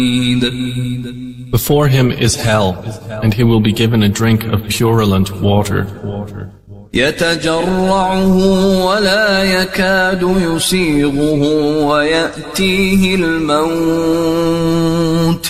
Before him is hell, and he will be given a drink of purulent water. يتجرعه ولا يكاد يسيغه ويأتيه الموت